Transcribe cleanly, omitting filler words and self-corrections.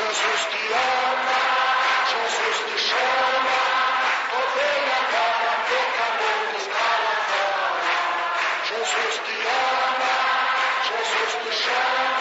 Jesus te ama, Jesus te chama, ovelha para pecador está lá fora. Jesus te ama, Jesus te chama.